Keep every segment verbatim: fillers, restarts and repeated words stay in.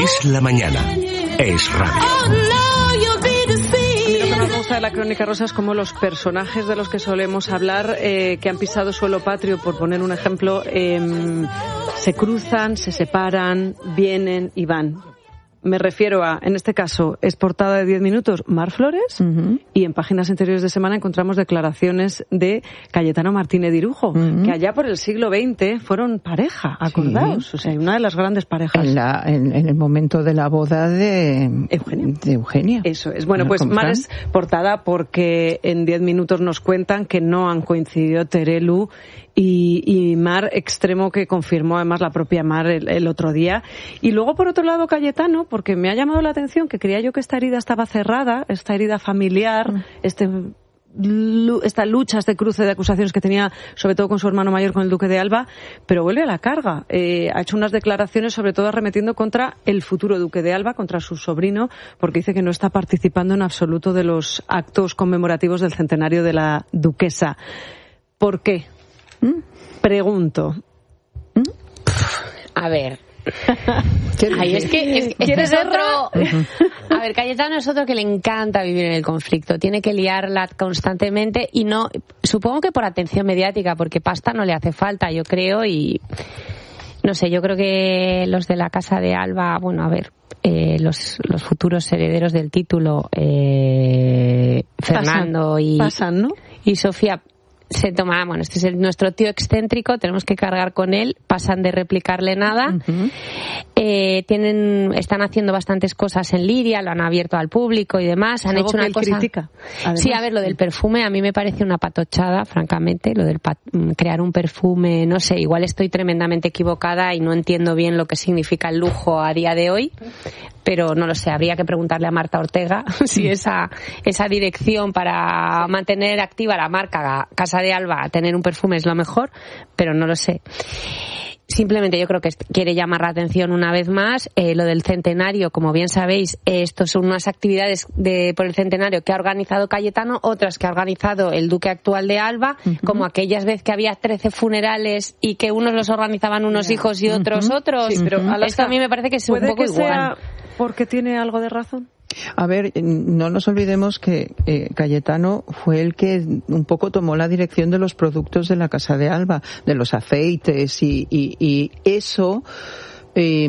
Es la mañana. Es radio. Lo que nos gusta de la Crónica Rosa es como los personajes de los que solemos hablar, eh, que han pisado suelo patrio, por poner un ejemplo, eh, se cruzan, se separan, vienen y van. Me refiero a, en este caso, es portada de diez minutos, Mar Flores, uh-huh. y en páginas anteriores de semana encontramos declaraciones de Cayetano Martínez Dirujo, uh-huh. que allá por el siglo veinte fueron pareja, acordaos, sí. o sea, una de las grandes parejas. En, la, en, en el momento de la boda de Eugenia. De Eugenia. Eso es. Bueno, pues Mar es portada porque en diez minutos nos cuentan que no han coincidido Terelu y, y Mar, extremo que confirmó además la propia Mar el, el otro día. Y luego, por otro lado, Cayetano, porque me ha llamado la atención que creía yo que esta herida estaba cerrada, esta herida familiar, mm. este... esta lucha, este cruce de acusaciones que tenía sobre todo con su hermano mayor, con el duque de Alba, pero vuelve a la carga. Eh, ha hecho unas declaraciones sobre todo arremetiendo contra el futuro duque de Alba, contra su sobrino, porque dice que no está participando en absoluto de los actos conmemorativos del centenario de la duquesa. ¿Por qué? ¿Mm? Pregunto. ¿Mm? A ver... Ay, es que, es, es que es otro... A ver, Cayetano es otro que le encanta vivir en el conflicto, tiene que liarla constantemente y no, supongo que por atención mediática, porque pasta no le hace falta, yo creo, y no sé, yo creo que los de la casa de Alba, bueno, a ver, eh, los, los futuros herederos del título, eh, Fernando pasan, y, pasan, ¿no? y Sofía, se toma, bueno, este es el, nuestro tío excéntrico, tenemos que cargar con él, pasan de replicarle nada. Uh-huh. Eh, tienen, están haciendo bastantes cosas en Liria, lo han abierto al público y demás. Han hecho una cosa. Critica, sí, a ver, lo del perfume a mí me parece una patochada, francamente, lo del pat... crear un perfume, no sé, igual estoy tremendamente equivocada y no entiendo bien lo que significa el lujo a día de hoy. Pero no lo sé, habría que preguntarle a Marta Ortega si esa esa dirección para mantener activa la marca Casa de Alba, tener un perfume es lo mejor, pero no lo sé. Simplemente yo creo que quiere llamar la atención una vez más. Eh, lo del centenario, como bien sabéis, eh, estos son unas actividades de, por el centenario que ha organizado Cayetano, otras que ha organizado el duque actual de Alba, uh-huh. como aquellas veces que había trece funerales y que unos los organizaban unos yeah. hijos y otros uh-huh. otros. Sí, pero uh-huh. esto a mí me parece que es un poco que igual. Sea porque tiene algo de razón. A ver, no nos olvidemos que eh, Cayetano fue el que un poco tomó la dirección de los productos de la Casa de Alba, de los aceites y, y, y eso eh,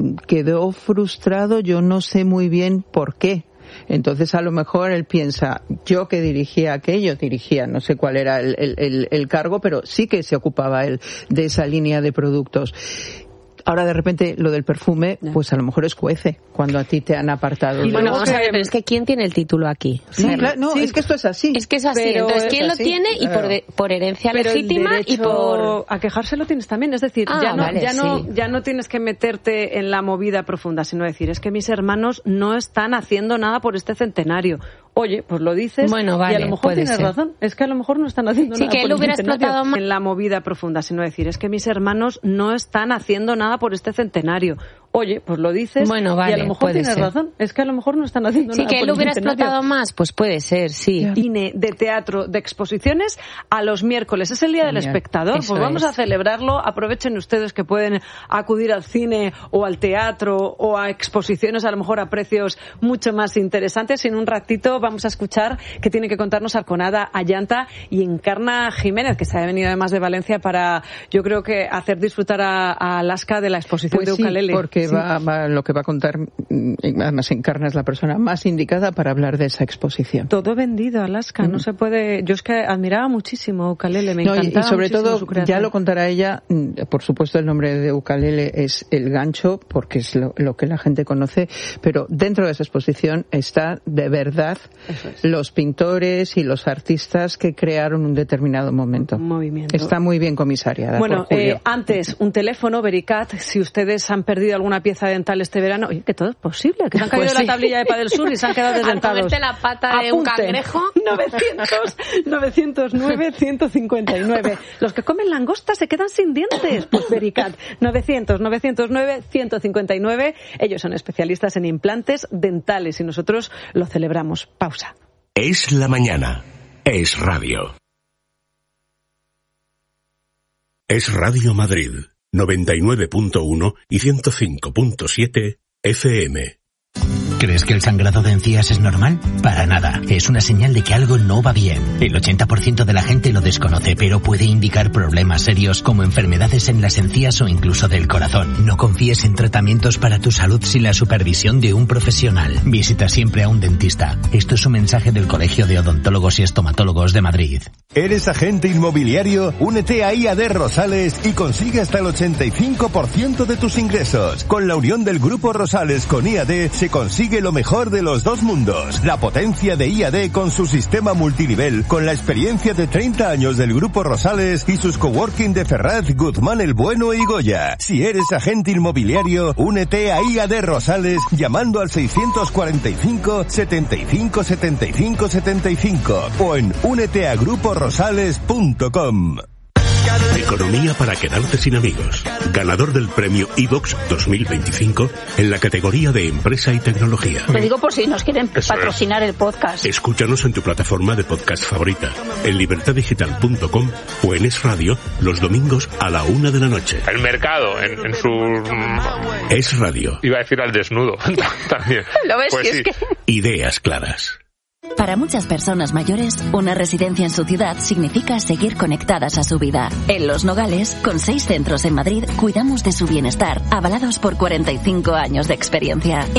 quedó frustrado, yo no sé muy bien por qué. Entonces a lo mejor él piensa, yo que dirigía aquello, dirigía, no sé cuál era el, el, el, el cargo, pero sí que se ocupaba él de esa línea de productos. Ahora de repente lo del perfume, pues a lo mejor escuece cuando a ti te han apartado. Y bueno, vamos a ver, pero es que ¿quién tiene el título aquí? Sí, claro, no, sí, es que esto es así. Es que es así. Pero entonces, ¿quién lo tiene? Y por, de, por herencia pero legítima y por... a quejarse lo tienes también. Es decir, ah, ya, no, vale, ya, no, sí. ya no tienes que meterte en la movida profunda, sino decir, es que mis hermanos no están haciendo nada por este centenario. Oye, pues lo dices bueno, vale, y a lo mejor tienes ser. razón. Es que a lo mejor no están haciendo sí, nada que por él hubiera este explotado centenario. En la movida profunda, sino decir, es que mis hermanos no están haciendo nada por este centenario. Oye, pues lo dices bueno, vale, y a lo mejor tienes ser. razón. Es que a lo mejor no están haciendo sí, nada por por él hubiera centenario. explotado más, pues puede ser, sí. Cine, de teatro, de exposiciones a los miércoles. Es el Día del Espectador. Eso pues vamos es. a celebrarlo. Aprovechen ustedes que pueden acudir al cine o al teatro o a exposiciones, a lo mejor a precios mucho más interesantes. Y en un ratito vamos a escuchar que tiene que contarnos Arconada Allanta y Encarna Jiménez, que se ha venido además de Valencia para, yo creo que hacer disfrutar a, a Alaska de la exposición pues de sí, ukelele. porque sí. va, va, lo que va a contar, además Encarna es la persona más indicada para hablar de esa exposición. Todo vendido, Alaska, mm. no se puede. Yo es que admiraba muchísimo ukelele, me no, encantaba. Y, y sobre todo, ya lo creación. contará ella, por supuesto el nombre de ukelele es el gancho, porque es lo, lo que la gente conoce, pero dentro de esa exposición está de verdad es. los pintores y los artistas que crearon un determinado momento. Un movimiento. Está muy bien comisariada. Bueno, por Julio. Eh, antes, un teléfono, Vericat, si ustedes han perdido alguna pieza dental este verano, oye, que todo es posible, que se han caído pues de sí. la tablilla de Padel Sur y se han quedado desdentados. Al comerte la pata de un cangrejo. novecientos, novecientos nueve, ciento cincuenta y nueve. Los que comen langosta se quedan sin dientes. Pues Vericat, novecientos, novecientos nueve, ciento cincuenta y nueve. Ellos son especialistas en implantes dentales y nosotros lo celebramos. Pausa. Es la mañana. Es radio. Es Radio Madrid, noventa y nueve punto uno y ciento cinco punto siete F M. ¿Crees que el sangrado de encías es normal? Para nada. Es una señal de que algo no va bien. El ochenta por ciento de la gente lo desconoce, pero puede indicar problemas serios como enfermedades en las encías o incluso del corazón. No confíes en tratamientos para tu salud sin la supervisión de un profesional. Visita siempre a un dentista. Esto es un mensaje del Colegio de Odontólogos y Estomatólogos de Madrid. ¿Eres agente inmobiliario? Únete a I A D Rosales y consigue hasta el ochenta y cinco por ciento de tus ingresos. Con la unión del Grupo Rosales con I A D se consigue lo mejor de los dos mundos. La potencia de I A D con su sistema multinivel, con la experiencia de treinta años del Grupo Rosales y sus coworking de Ferraz, Guzmán el Bueno y Goya. Si eres agente inmobiliario, únete a I A D Rosales llamando al seiscientos cuarenta y cinco, setenta y cinco, setenta y cinco, setenta y cinco o en únete a grupo rosales punto com. Economía para quedarte sin amigos. Ganador del premio iVox dos mil veinticinco en la categoría de empresa y tecnología. Lo digo por si nos quieren Eso patrocinar es. el podcast. Escúchanos en tu plataforma de podcast favorita, en libertad digital punto com o en Es Radio los domingos a la una de la noche. El mercado, en, en su... Es Radio. Iba a decir al desnudo también. ¿Lo ves? Pues Si sí. es que... Ideas claras. Para muchas personas mayores, una residencia en su ciudad significa seguir conectadas a su vida. En Los Nogales, con seis centros en Madrid, cuidamos de su bienestar, avalados por cuarenta y cinco años de experiencia.